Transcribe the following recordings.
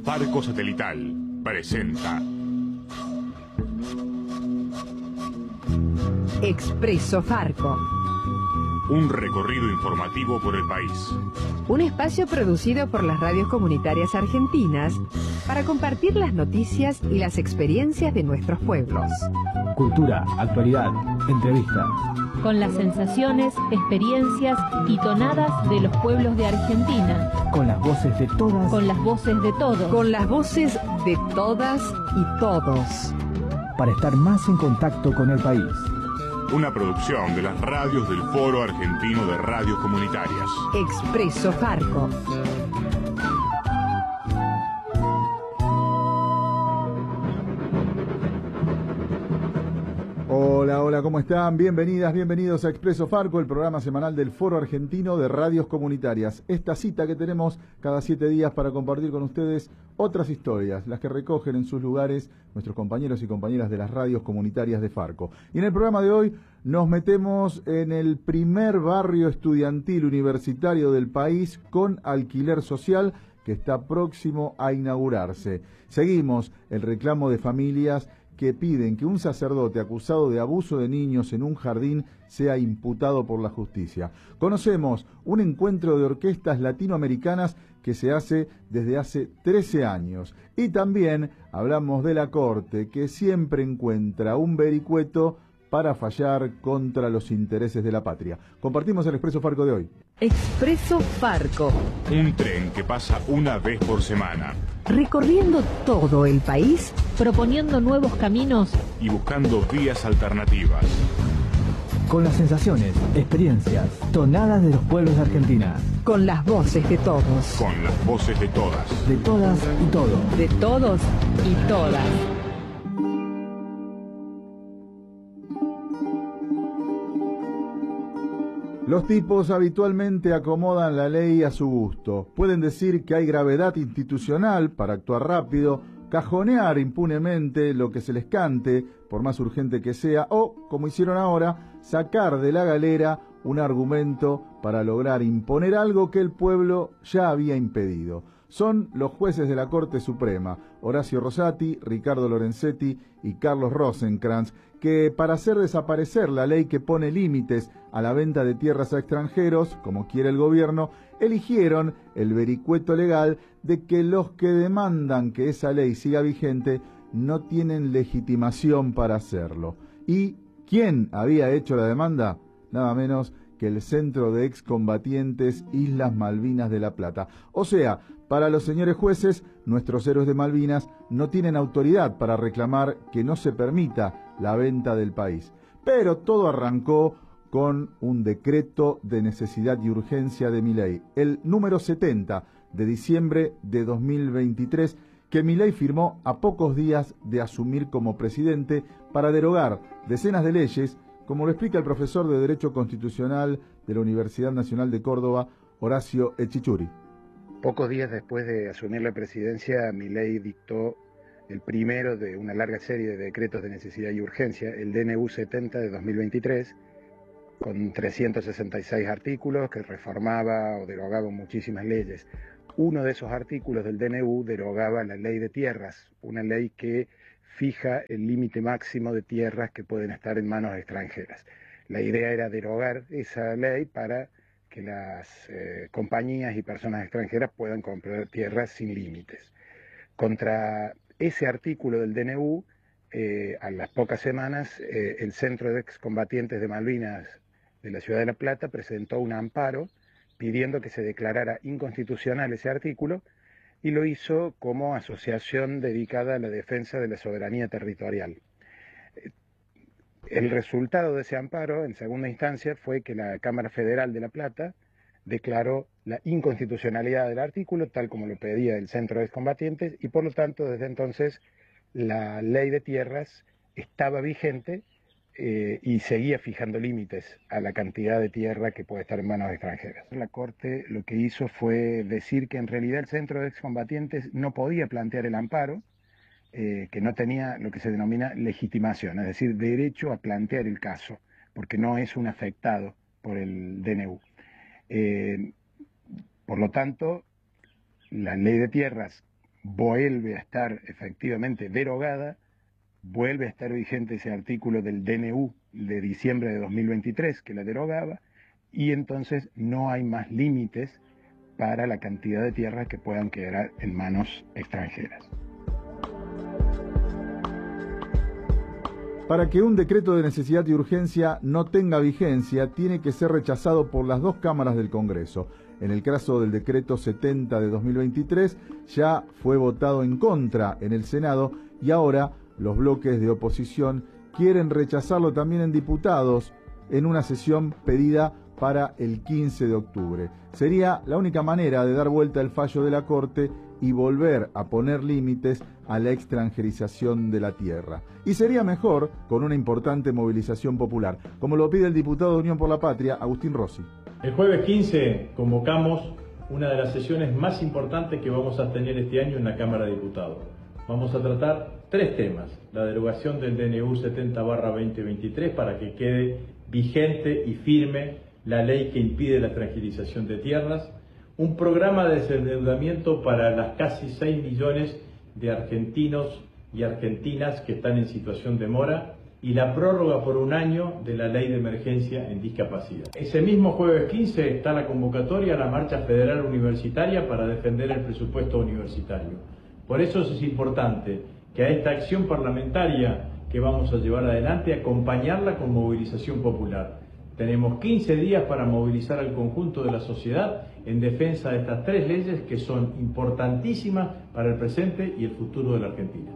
Farco Satelital presenta Expreso Farco. Un recorrido informativo por el país. Un espacio producido por las radios comunitarias argentinas para compartir las noticias y las experiencias de nuestros pueblos. Cultura, actualidad, entrevistas. Con las sensaciones, experiencias y tonadas de los pueblos de Argentina. Con las voces de todas. Con las voces de todos. Con las voces de todas y todos. Para estar más en contacto con el país. Una producción de las radios del Foro Argentino de Radios Comunitarias. Expreso Farco. Hola, ¿cómo están? Bienvenidas, bienvenidos a Expreso Farco, el programa semanal del Foro Argentino de Radios Comunitarias. Esta cita que tenemos cada 7 días para compartir con ustedes otras historias, las que recogen en sus lugares nuestros compañeros y compañeras de las radios comunitarias de Farco. Y en el programa de hoy nos metemos en el primer barrio estudiantil universitario del país con alquiler social que está próximo a inaugurarse. Seguimos el reclamo de familias que piden que un sacerdote acusado de abuso de niños en un jardín sea imputado por la justicia. Conocemos un encuentro de orquestas latinoamericanas que se hace desde hace 13 años. Y también hablamos de la Corte, que siempre encuentra un vericueto para fallar contra los intereses de la patria. Compartimos el Expreso Farco de hoy. Expreso Farco. Un tren que pasa una vez por semana. Recorriendo todo el país, proponiendo nuevos caminos y buscando vías alternativas. Con las sensaciones, experiencias, tonadas de los pueblos de Argentina. Con las voces de todos. Con las voces de todas. De todas y todos. De todos y todas. Los tipos habitualmente acomodan la ley a su gusto. Pueden decir que hay gravedad institucional para actuar rápido, cajonear impunemente lo que se les cante, por más urgente que sea, o, como hicieron ahora, sacar de la galera un argumento para lograr imponer algo que el pueblo ya había impedido. Son los jueces de la Corte Suprema, Horacio Rosati, Ricardo Lorenzetti y Carlos Rosenkrantz, que para hacer desaparecer la ley que pone límites a la venta de tierras a extranjeros, como quiere el gobierno, eligieron el vericueto legal de que los que demandan que esa ley siga vigente no tienen legitimación para hacerlo. ¿Y quién había hecho la demanda? Nada menos que el Centro de Excombatientes Islas Malvinas de La Plata. O sea, para los señores jueces, nuestros héroes de Malvinas no tienen autoridad para reclamar que no se permita la venta del país. Pero todo arrancó con un decreto de necesidad y urgencia de Milei, el número 70 de diciembre de 2023, que Milei firmó a pocos días de asumir como presidente para derogar decenas de leyes, como lo explica el profesor de Derecho Constitucional de la Universidad Nacional de Córdoba, Horacio Echichuri. Pocos días después de asumir la presidencia, Milei dictó el primero de una larga serie de decretos de necesidad y urgencia, el DNU 70 de 2023, con 366 artículos que reformaba o derogaba muchísimas leyes. Uno de esos artículos del DNU derogaba la ley de tierras, una ley que fija el límite máximo de tierras que pueden estar en manos extranjeras. La idea era derogar esa ley para que las compañías y personas extranjeras puedan comprar tierras sin límites. Contra ese artículo del DNU, a las pocas semanas, el Centro de Excombatientes de Malvinas de la Ciudad de La Plata presentó un amparo pidiendo que se declarara inconstitucional ese artículo, y lo hizo como asociación dedicada a la defensa de la soberanía territorial. El resultado de ese amparo, en segunda instancia, fue que la Cámara Federal de La Plata declaró la inconstitucionalidad del artículo, tal como lo pedía el Centro de Excombatientes, y por lo tanto, desde entonces, la ley de tierras estaba vigente y seguía fijando límites a la cantidad de tierra que puede estar en manos extranjeras. La Corte lo que hizo fue decir que en realidad el Centro de Excombatientes no podía plantear el amparo, que no tenía lo que se denomina legitimación, es decir, derecho a plantear el caso, porque no es un afectado por el DNU. Por lo tanto, la ley de tierras vuelve a estar efectivamente derogada, vuelve a estar vigente ese artículo del DNU de diciembre de 2023 que la derogaba, y entonces no hay más límites para la cantidad de tierras que puedan quedar en manos extranjeras. Para que un decreto de necesidad y urgencia no tenga vigencia, tiene que ser rechazado por las dos cámaras del Congreso. En el caso del decreto 70 de 2023, ya fue votado en contra en el Senado y ahora los bloques de oposición quieren rechazarlo también en diputados en una sesión pedida para el 15 de octubre. Sería la única manera de dar vuelta el fallo de la Corte y volver a poner límites a la extranjerización de la tierra. Y sería mejor con una importante movilización popular, como lo pide el diputado de Unión por la Patria, Agustín Rossi. El jueves 15 convocamos una de las sesiones más importantes que vamos a tener este año en la Cámara de Diputados. Vamos a tratar tres temas: la derogación del DNU 70/2023 para que quede vigente y firme la ley que impide la extranjerización de tierras, un programa de desendeudamiento para las casi 6 millones de argentinos y argentinas que están en situación de mora, y la prórroga por un año de la ley de emergencia en discapacidad. Ese mismo jueves 15 está la convocatoria a la Marcha Federal Universitaria para defender el presupuesto universitario. Por eso es importante que a esta acción parlamentaria que vamos a llevar adelante, acompañarla con movilización popular. Tenemos 15 días para movilizar al conjunto de la sociedad en defensa de estas tres leyes que son importantísimas para el presente y el futuro de la Argentina.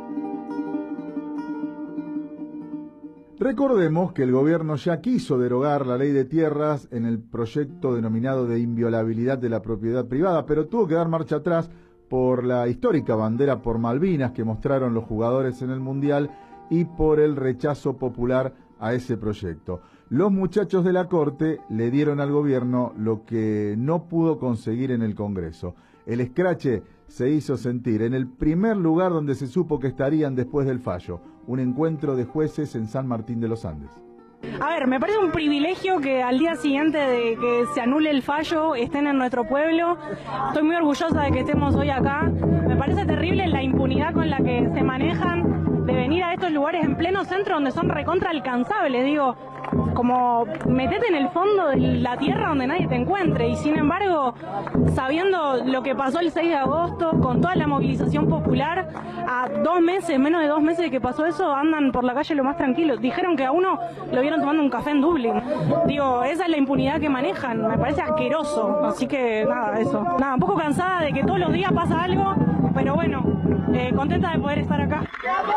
Recordemos que el gobierno ya quiso derogar la ley de tierras en el proyecto denominado de inviolabilidad de la propiedad privada, pero tuvo que dar marcha atrás por la histórica bandera por Malvinas que mostraron los jugadores en el Mundial y por el rechazo popular a ese proyecto. Los muchachos de la Corte le dieron al gobierno lo que no pudo conseguir en el Congreso. El escrache se hizo sentir en el primer lugar donde se supo que estarían después del fallo, un encuentro de jueces en San Martín de los Andes. A ver, me parece un privilegio que al día siguiente de que se anule el fallo estén en nuestro pueblo. Estoy muy orgullosa de que estemos hoy acá. Me parece terrible la impunidad con la que se manejan de venir a estos lugares en pleno centro donde son recontra alcanzables. Digo, como metete en el fondo de la tierra donde nadie te encuentre, y sin embargo, sabiendo lo que pasó el 6 de agosto, con toda la movilización popular, a 2 meses, menos de 2 meses de que pasó eso, andan por la calle lo más tranquilo. Dijeron que a uno lo vieron tomando un café en Dublín. Digo, esa es la impunidad que manejan, me parece asqueroso, así que nada, eso. Nada, un poco cansada de que todos los días pasa algo, pero bueno, contenta de poder estar acá.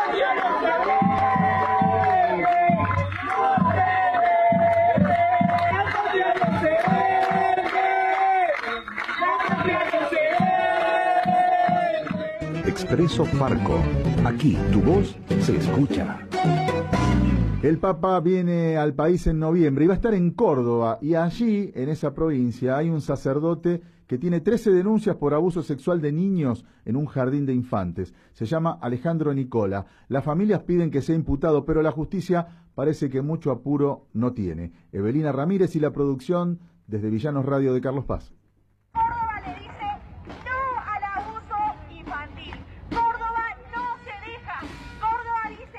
Expreso Farco. Aquí tu voz se escucha. El Papa viene al país en noviembre y va a estar en Córdoba, y allí, en esa provincia, hay un sacerdote que tiene 13 denuncias por abuso sexual de niños en un jardín de infantes. Se llama Alejandro Nicola. Las familias piden que sea imputado, pero la justicia parece que mucho apuro no tiene. Evelina Ramírez y la producción desde Villanos Radio de Carlos Paz.